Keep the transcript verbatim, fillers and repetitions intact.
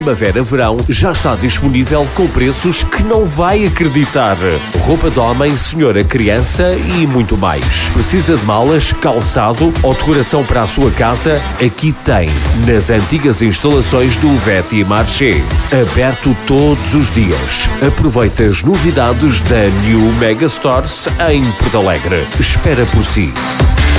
Primavera-verão já está disponível com preços que não vai acreditar. Roupa de homem, senhora, criança e muito mais. Precisa de malas, calçado ou decoração para a sua casa? Aqui tem, nas antigas instalações do Veti Marché. Aberto todos os dias. Aproveita as novidades da New Mega Stores em Porto Alegre. Espera por si.